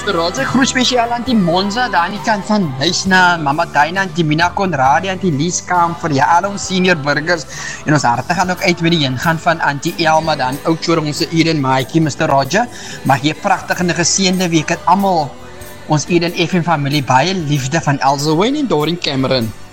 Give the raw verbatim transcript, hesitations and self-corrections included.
mister Roger, groet spesiaal aan die Monza, daar aan die kant van Nysna, Mama Dina, die Mina Conradi, en die Lies Kamp, vir die al ons senior burgers, en ons harte gaan ook uit met die ingaan van Auntie Elma, dan ook voor onze Eden Maaikie, mister Roger, mag jy prachtig en geseende week het allemaal ons Eden F M familie, baie liefde van Elsa Wayne en Doreen Cameron.